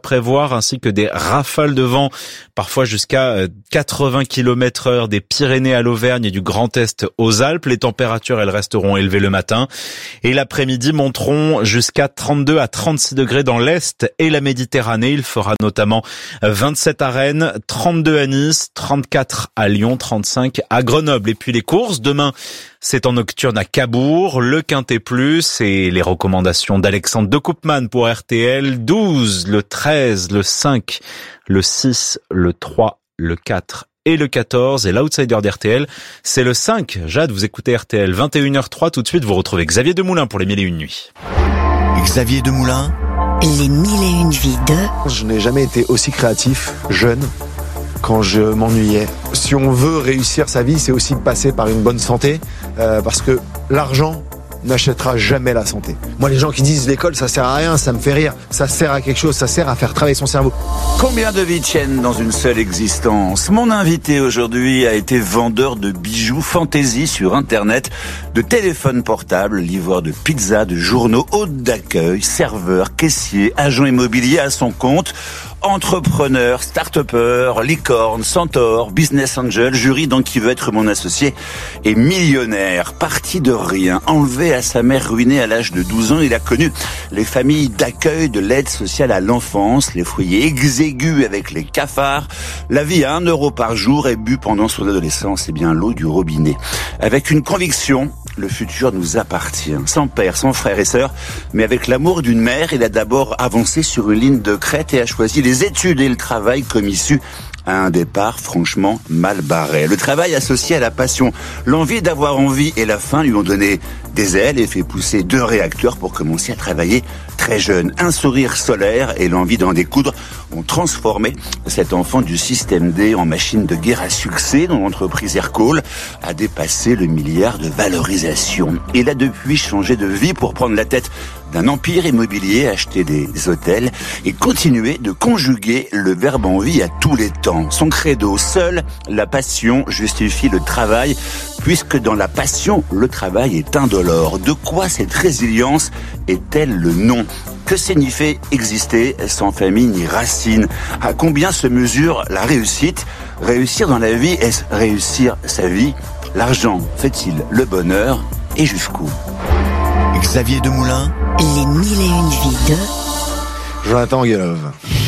prévoir, ainsi que des rafales de vent, parfois jusqu'à 80 km/h des Pyrénées à l'Auvergne et du Grand Est aux Alpes. Les températures, elles resteront élevées le matin et l'après-midi monteront jusqu'à 32 à 36 degrés dans l'Est et la Méditerranée. Il fera notamment 27 à Rennes, 32 à Nice, 34 à Lyon, 35 à Grenoble. Et puis les courses, demain, c'est en nocturne à Cabourg, le Quintet Plus et les recommandations d'Alexandre de Koopman pour RTL. 12, le 13, le 5, le 6, le 3, le 4 et le 14. Et l'outsider d'RTL, c'est le 5. Jade, vous écoutez RTL, 21h03. Tout de suite, vous retrouvez Xavier Demoulin pour les 1001 nuits. Xavier Demoulin. Les 1001 vies de... Je n'ai jamais été aussi créatif, jeune, quand je m'ennuyais. Si on veut réussir sa vie, c'est aussi passer par une bonne santé, parce que l'argent n'achètera jamais la santé. Moi, les gens qui disent l'école, ça sert à rien, ça me fait rire. Ça sert à quelque chose, ça sert à faire travailler son cerveau. Combien de vies tiennent dans une seule existence ? Mon invité aujourd'hui a été vendeur de bijoux fantaisie sur Internet, de téléphones portables, livreur de pizza, de journaux, hôte d'accueil, serveur, caissier, agent immobilier à son compte. Entrepreneur, start-upper, licorne, centaure, business angel, jury dans Qui veut être mon associé et millionnaire. Parti de rien, enlevé à sa mère ruinée à l'âge de 12 ans, il a connu les familles d'accueil de l'aide sociale à l'enfance, les foyers exigus avec les cafards, la vie à 1 euro par jour et bu pendant son adolescence, l'eau du robinet. Avec une conviction, le futur nous appartient. Sans père, sans frère et sœur, mais avec l'amour d'une mère, il a d'abord avancé sur une ligne de crête et a choisi les études et le travail comme issue à un départ franchement mal barré. Le travail associé à la passion, l'envie d'avoir envie et la faim lui ont donné des ailes et fait pousser 2 réacteurs pour commencer à travailler très jeune. Un sourire solaire et l'envie d'en découdre ont transformé cet enfant du système D en machine de guerre à succès dont l'entreprise Aircall a dépassé le milliard de valorisation. Il a depuis changé de vie pour prendre la tête d'un empire immobilier, acheter des hôtels et continuer de conjuguer le verbe envie à tous les temps. Son credo, seule la passion justifie le travail, puisque dans la passion, le travail est indolore. De quoi cette résilience est-elle le nom ? Que signifie exister sans famille ni racine ? À combien se mesure la réussite ? Réussir dans la vie, est-ce réussir sa vie ? L'argent fait-il le bonheur ? Et jusqu'où ? Xavier Demoulin. Les 1001 vies de... Jonathan Guelov.